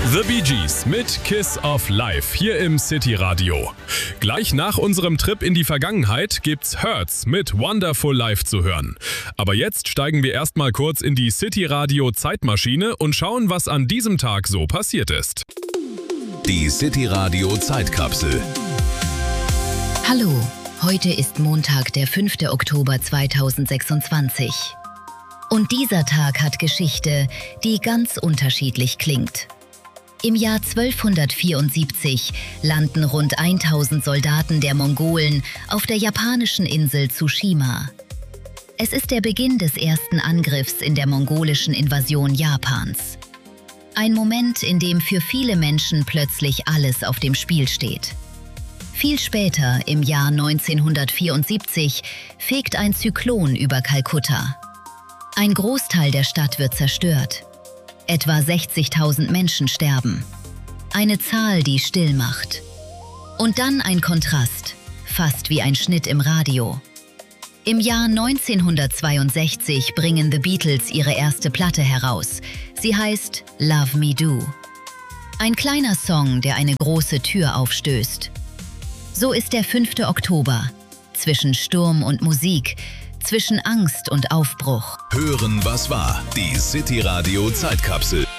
The Bee Gees mit Kiss of Life hier im City Radio. Gleich nach unserem Trip in die Vergangenheit gibt's Hurts mit Wonderful Life zu hören. Aber jetzt steigen wir erstmal kurz in die City Radio Zeitmaschine und schauen, was an diesem Tag so passiert ist. Die City Radio Zeitkapsel. Hallo, heute ist Montag, der 5. Oktober 2026. Und dieser Tag hat Geschichte, die ganz unterschiedlich klingt. Im Jahr 1274 landen rund 1000 Soldaten der Mongolen auf der japanischen Insel Tsushima. Es ist der Beginn des ersten Angriffs in der mongolischen Invasion Japans. Ein Moment, in dem für viele Menschen plötzlich alles auf dem Spiel steht. Viel später, im Jahr 1974, fegt ein Zyklon über Kalkutta. Ein Großteil der Stadt wird zerstört. Etwa 60.000 Menschen sterben. Eine Zahl, die still macht. Und dann ein Kontrast, fast wie ein Schnitt im Radio. Im Jahr 1962 bringen The Beatles ihre erste Platte heraus. Sie heißt Love Me Do. Ein kleiner Song, der eine große Tür aufstößt. So ist der 5. Oktober. Zwischen Sturm und Musik, zwischen Angst und Aufbruch. Hören, was war. Die City Radio Zeitkapsel.